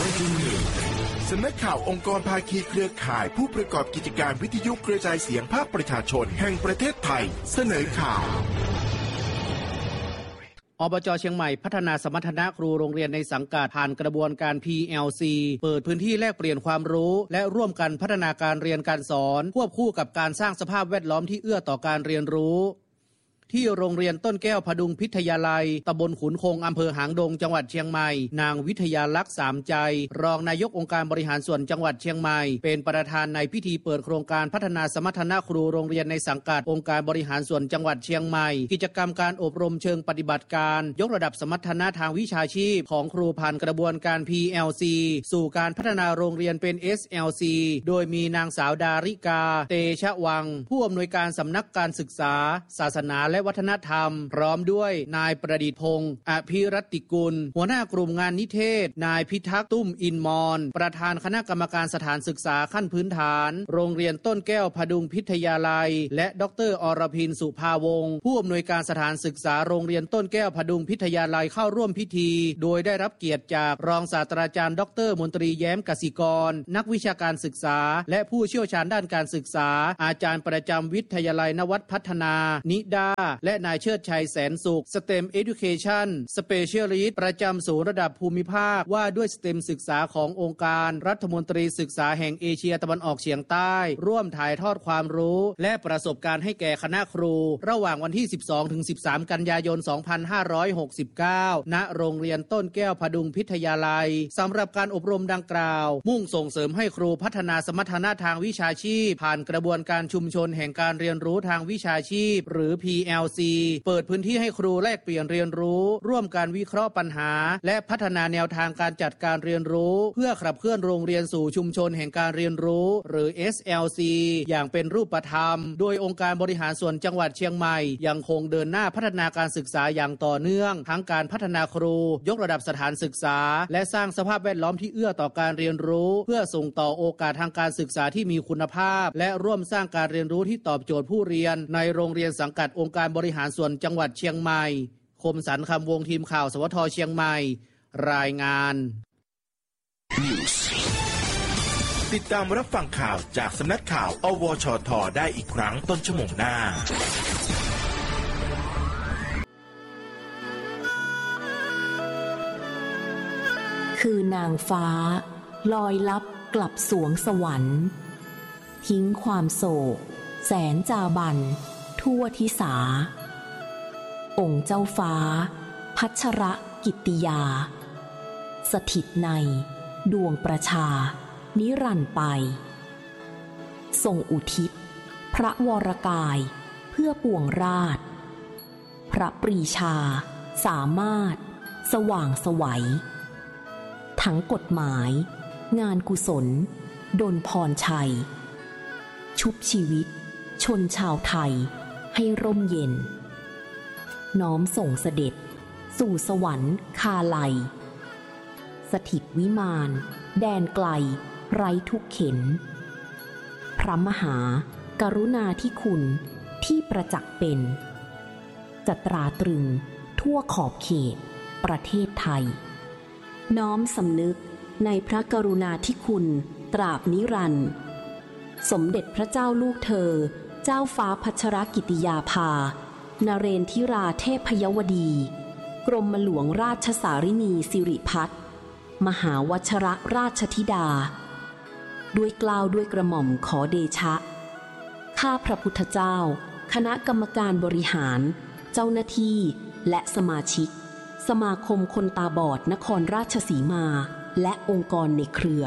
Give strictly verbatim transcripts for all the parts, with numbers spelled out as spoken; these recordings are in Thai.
สำนักข่าวองค์กรภาคีเครือข่ายผู้ประกอบกิจการวิทยุกระจายเสียงภาคประชาชนแห่งประเทศไทยเสนอข่าวอบจ.เชียงใหม่พัฒนาสมรรถนะครูโรงเรียนในสังกัดผ่านกระบวนการ พี แอล ซี เปิดพื้นที่แลกเปลี่ยนความรู้และร่วมกันพัฒนาการเรียนการสอนควบคู่กับการสร้างสภาพแวดล้อมที่เอื้อต่อการเรียนรู้ที่โรงเรียนต้นแก้วพดุงพิทยาลัยตำบลขุนคงอำเภอหางดงจังหวัดเชียงใหม่นางวิทยาลักษณ์สามใจรองนายกองค์การบริหารส่วนจังหวัดเชียงใหม่เป็นประธานในพิธีเปิดโครงการพัฒนาสมรรถนะครูโรงเรียนในสังกัดองค์การบริหารส่วนจังหวัดเชียงใหม่กิจกรรมการอบรมเชิงปฏิบัติการยกระดับสมรรถนะทางวิชาชีพของครูผ่านกระบวนการ พี แอล ซี สู่การพัฒนาโรงเรียนเป็น เอส แอล ซี โดยมีนางสาวดาริกาเตชะวังผู้อำนวยการสำนักการศึกษาศาสนาและวัฒนธรรมพร้อมด้วยนายประดิษฐ์พงษ์อภิรัตติกุลหัวหน้ากลุ่มงานนิเทศนายพิทักษ์ตุ้มอินมอนประธานคณะกรรมการสถานศึกษาขั้นพื้นฐานโรงเรียนต้นแก้วพดุงพิทยาลัยและดร.อรพินสุภาวงศ์ผู้อำนวยการสถานศึกษาโรงเรียนต้นแก้วพดุงพิทยาลัยเข้าร่วมพิธีโดยได้รับเกียรติจากรองศาสตราจารย์ดร.มนตรีแย้มกสิกรนักวิชาการศึกษาและผู้เชี่ยวชาญด้านการศึกษาอาจารย์ประจำวิทยาลัยนวัดพัฒนานิดาและนายเชิดชัยแสนสุข สเต็ม Education Specialist ประจำศูนย์ระดับภูมิภาคว่าด้วย สเต็ม ศึกษาขององค์การรัฐมนตรีศึกษาแห่งเอเชียตะวันออกเฉียงใต้ร่วมถ่ายทอดความรู้และประสบการณ์ให้แก่คณะครูระหว่างวันที่ สิบสองถึงสิบสาม กันยายน สองพันห้าร้อยหกสิบเก้า ณ โรงเรียนต้นแก้วพดุงพิทยาลัยสำหรับการอบรมดังกล่าวมุ่งส่งเสริมให้ครูพัฒนาสมรรถนะทางวิชาชีพผ่านกระบวนการชุมชนแห่งการเรียนรู้ทางวิชาชีพหรือ พี แอล ซี เปิดพื้นที่ให้ครูแลกเปลี่ยนเรียนรู้ร่วมการวิเคราะห์ปัญหาและพัฒนาแนวทางการจัดการเรียนรู้เพื่อขับเคลื่อนโรงเรียนสู่ชุมชนแห่งการเรียนรู้หรือ เอส แอล ซี อย่างเป็นรูปธรรมโดยองค์การบริหารส่วนจังหวัดเชียงใหม่ยังคงเดินหน้าพัฒนาการศึกษาอย่างต่อเนื่องทั้งการพัฒนาครูยกระดับสถานศึกษาและสร้างสภาพแวดล้อมที่เอื้อต่อการเรียนรู้เพื่อส่งต่อโอกาสทางการศึกษาที่มีคุณภาพและร่วมสร้างการเรียนรู้ที่ตอบโจทย์ผู้เรียนในโรงเรียนสังกัดองค์การบริหารส่วนจังหวัดเชียงใหม่คมสันต์คำวงทีมข่าวสวทเชียงใหม่รายงานติดตามรับฟังข่าวจากสำนักข่าวอวชทได้อีกครั้งต้นชั่วโมงหน้าคือนางฟ้าลอยลับกลับสวงสวรรค์ทิ้งความโศกแสนจาบันทั่วทิสาองค์เจ้าฟ้าพัชรกิตติยาสถิตในดวงประชานิรันดร์ไปทรงอุทิศพระวรกายเพื่อปวงราชพระปรีชาสามารถสว่างไสวทั้งกฎหมายงานกุศลดลพรชัยชุบชีวิตชนชาวไทยให้ร่มเย็นน้อมส่งเสด็จสู่สวรรค์คาไลสถิตวิมานแดนไกลไร้ทุกเข็นพระมหากรุณาธิคุณที่ประจักษ์เป็นจะตราตรึงทั่วขอบเขตประเทศไทยน้อมสำนึกในพระกรุณาธิคุณตราบนิรันดร์สมเด็จพระเจ้าลูกเธอเจ้าฟ้าพัชรกิติยาภานเรนทิราเทพยวดีกรมหลวงราชสารินีสิริพัฒน์มหาวชรราชธิดาด้วยเกล้าด้วยกระหม่อมขอเดชะข้าพระพุทธเจ้าคณะกรรมการบริหารเจ้าหน้าที่และสมาชิกสมาคมคนตาบอดนครราชสีมาและองค์กรในเครือ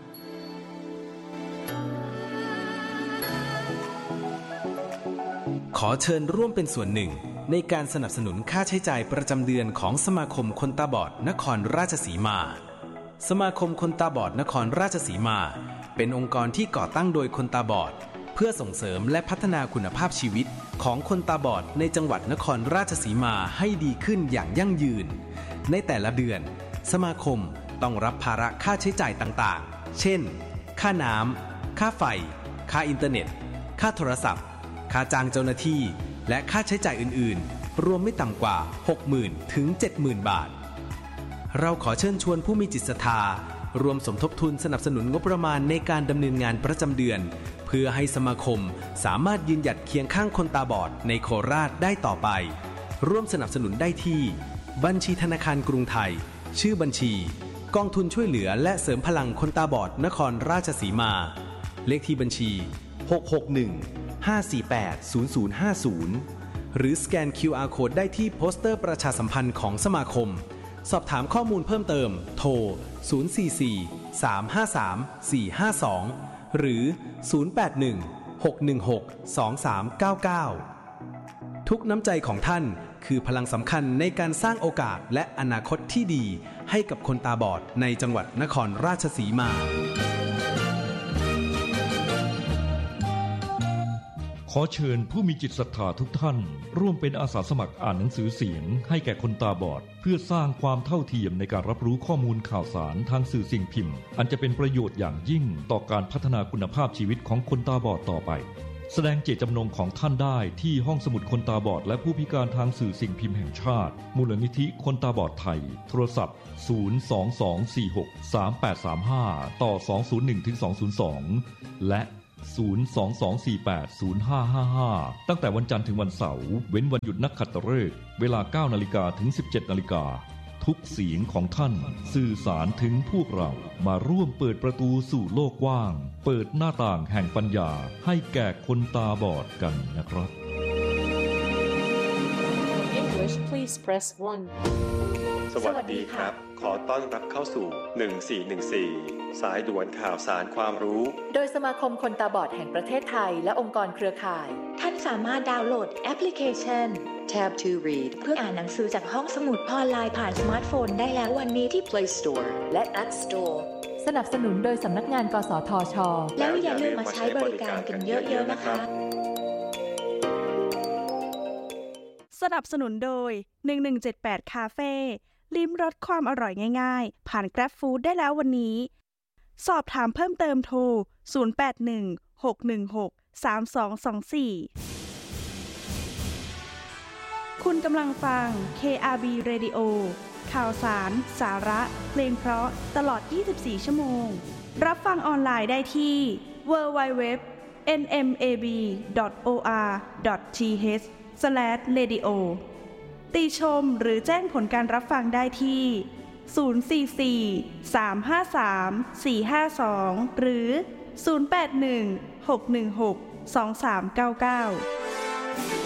ขอเชิญร่วมเป็นส่วนหนึ่งในการสนับสนุนค่าใช้จ่ายประจำเดือนของสมาคมคนตาบอดนครราชสีมาสมาคมคนตาบอดนครราชสีมาเป็นองค์กรที่ก่อตั้งโดยคนตาบอดเพื่อส่งเสริมและพัฒนาคุณภาพชีวิตของคนตาบอดในจังหวัดนครราชสีมาให้ดีขึ้นอย่างยั่งยืนในแต่ละเดือนสมาคมต้องรับภาระค่าใช้จ่ายต่างๆเช่นค่าน้ำค่าไฟค่าอินเทอร์เน็ตค่าโทรศัพท์ค่าจ้างเจ้าหน้าที่และค่าใช้จ่ายอื่นๆรวมไม่ต่ำกว่า หกหมื่น ถึง เจ็ดหมื่น บาทเราขอเชิญชวนผู้มีจิตศรัทธารวมสมทบทุนสนับสนุนงบประมาณในการดำเนินงานประจำเดือนเพื่อให้สมาคมสามารถยืนหยัดเคียงข้างคนตาบอดในโคราชได้ต่อไปร่วมสนับสนุนได้ที่บัญชีธนาคารกรุงไทยชื่อบัญชีกองทุนช่วยเหลือและเสริมพลังคนตาบอดนครราชสีมาเลขที่บัญชีหก หก หนึ่ง ห้า สี่ แปด ศูนย์ ศูนย์ ห้า ศูนย์หรือสแกน คิว อาร์ Code ได้ที่โปสเตอร์ประชาสัมพันธ์ของสมาคมสอบถามข้อมูลเพิ่มเติมโทรศูนย์ สี่ สี่ สาม ห้า สาม สี่ ห้า สองหรือศูนย์ แปด หนึ่ง หก หนึ่ง หก สอง สาม เก้า เก้าทุกน้ำใจของท่านคือพลังสำคัญในการสร้างโอกาสและอนาคตที่ดีให้กับคนตาบอดในจังหวัดนครราชสีมาขอเชิญผู้มีจิตศรัทธาทุกท่านร่วมเป็นอาสาสมัครอ่านหนังสือเสียงให้แก่คนตาบอดเพื่อสร้างความเท่าเทียมในการรับรู้ข้อมูลข่าวสารทางสื่อสิ่งพิมพ์อันจะเป็นประโยชน์อย่างยิ่งต่อการพัฒนาคุณภาพชีวิตของคนตาบอดต่อไปแสดงเจตจำนงของท่านได้ที่ห้องสมุดคนตาบอดและผู้พิการทางสื่อสิ่งพิมพ์แห่งชาติมูลนิธิคนตาบอดไทยโทรศัพท์ศูนย์ สอง สอง สี่ หก สาม แปด สาม ห้าต่อสอง ศูนย์ หนึ่ง ถึง สอง ศูนย์ สองและศูนย์ สอง สอง สี่ แปด ศูนย์ ห้า ห้า ห้าตั้งแต่วันจันทร์ถึงวันเสาร์เว้นวันหยุดนักขัตฤกษ์เวลา เก้า นาฬิกาถึง สิบเจ็ด นาฬิกาทุกเสียงของท่านสื่อสารถึงพวกเรามาร่วมเปิดประตูสู่โลกกว้างเปิดหน้าต่างแห่งปัญญาให้แก่คนตาบอดกันนะครับ English please press one สวัสดีครับขอต้อนรับเข้าสู่หนึ่งสี่หนึ่งสี่สายด่วนข่าวสารความรู้โดยสมาคมคนตาบอดแห่งประเทศไทยและองค์กรเครือข่ายท่านสามารถดาวน์โหลดแอปพลิเคชัน Tab to Read เพื่ออ่านหนังสือจากห้องสมุดออนไลน์ผ่านสมาร์ทโฟนได้แล้ววันนี้ที่ Play Store และ App Store สนับสนุนโดยสำนักงานกสทช. แล้วอย่าลืมมาใช้บริการกันเยอะๆนะคะสนับสนุนโดยหนึ่งหนึ่งเจ็ดแปดคาเฟ่ลิ้มรสความอร่อยง่ายๆผ่าน Grab Food ได้แล้ววันนี้สอบถามเพิ่มเติมโทรศูนย์ แปด หนึ่ง หก หนึ่ง หก สาม สอง สอง สี่คุณกำลังฟัง เค อาร์ บี Radio ข่าวสารสาระเพลงเพราะตลอดยี่สิบสี่ชั่วโมงรับฟังออนไลน์ได้ที่ ดับเบิลยู ดับเบิลยู ดับเบิลยู ดอท เอ็น เอ็ม เอ บี ดอท โอ อาร์ ดอท ที เอช สแลช เรดิโอ ติชมหรือแจ้งผลการรับฟังได้ที่ศูนย์ สี่ สี่ สาม ห้า สาม สี่ ห้า สองหรือศูนย์ แปด หนึ่ง หก หนึ่ง หก สอง สาม เก้า เก้า